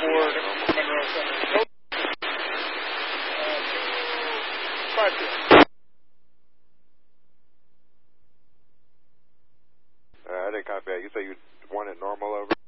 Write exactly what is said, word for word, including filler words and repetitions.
for Monroe Center. Nope. Uh, five two. Uh, I didn't copy that. You say you want it normal over?